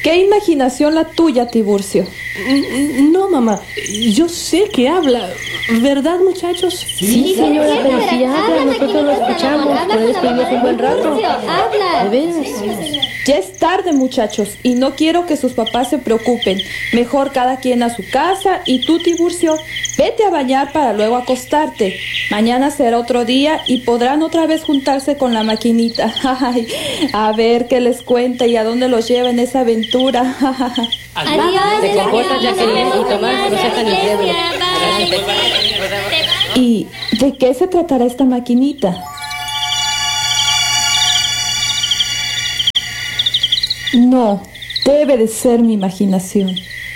Qué imaginación la tuya, Tiburcio. No, mamá, yo sé que habla. ¿Verdad, muchachos? Sí, señora, pero si habla, nosotros lo escuchamos. Por eso estuvimos un buen rato. Habla. ¿De veras? Ya es tarde, muchachos, y no quiero que sus papás se preocupen. Mejor cada quien a su casa, y tú, Tiburcio, vete a bañar para luego acostarte. Mañana será otro día y podrán otra vez juntarse con la maquinita. Ay, a ver qué les cuenta y a dónde los lleva en esa aventura. Adiós. Te comportas, Jacqueline, y Tomás, no seas tan incrédulo. ¿Y de qué se tratará esta maquinita? No, debe de ser mi imaginación.